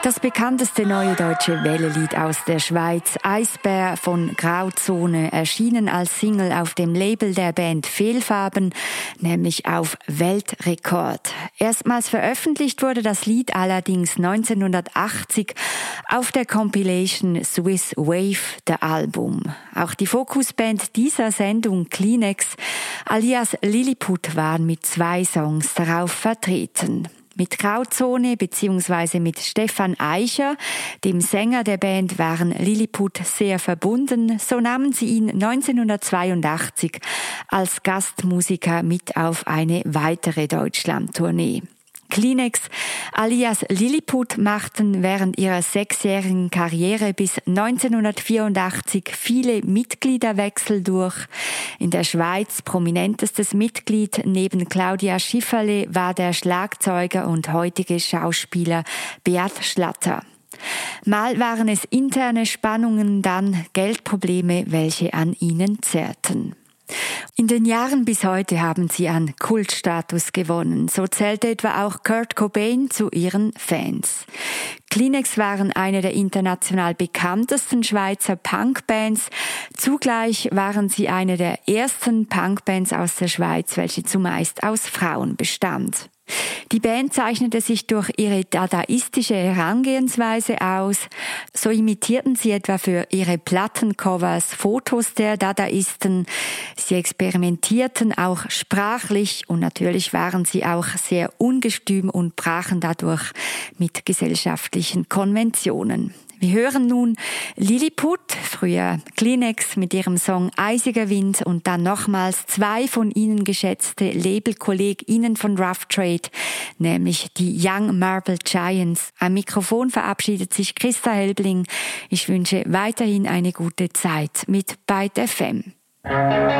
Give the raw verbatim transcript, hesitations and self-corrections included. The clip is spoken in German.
Das bekannteste neue deutsche Welle-Lied aus der Schweiz, Eisbär von Grauzone, erschienen als Single auf dem Label der Band Fehlfarben, nämlich auf Weltrekord. Erstmals veröffentlicht wurde das Lied allerdings neunzehnhundertachtzig auf der Compilation Swiss Wave, der Album. Auch die Fokusband dieser Sendung Kleenex alias Lilliput waren mit zwei Songs darauf vertreten. Mit Grauzone bzw. mit Stefan Eicher, dem Sänger der Band, waren Lilliput sehr verbunden. So nahmen sie ihn neunzehnhundertzweiundachtzig als Gastmusiker mit auf eine weitere Deutschland-Tournee. Kleenex alias Lilliput machten während ihrer sechsjährigen Karriere bis neunzehnhundertvierundachtzig viele Mitgliederwechsel durch. In der Schweiz prominentestes Mitglied neben Claudia Schifferle war der Schlagzeuger und heutige Schauspieler Beat Schlatter. Mal waren es interne Spannungen, dann Geldprobleme, welche an ihnen zerrten. In den Jahren bis heute haben sie an Kultstatus gewonnen. So zählte etwa auch Kurt Cobain zu ihren Fans. Kleenex waren eine der international bekanntesten Schweizer Punkbands. Zugleich waren sie eine der ersten Punkbands aus der Schweiz, welche zumeist aus Frauen bestand. Die Band zeichnete sich durch ihre dadaistische Herangehensweise aus. So imitierten sie etwa für ihre Plattencovers Fotos der Dadaisten. Sie experimentierten auch sprachlich und natürlich waren sie auch sehr ungestüm und brachen dadurch mit gesellschaftlichen Konventionen. Wir hören nun Lilliput, früher Kleenex, mit ihrem Song Eisiger Wind und dann nochmals zwei von ihnen geschätzte LabelkollegInnen von Rough Trade, nämlich die Young Marble Giants. Am Mikrofon verabschiedet sich Christa Helbling. Ich wünsche weiterhin eine gute Zeit mit Byte F M.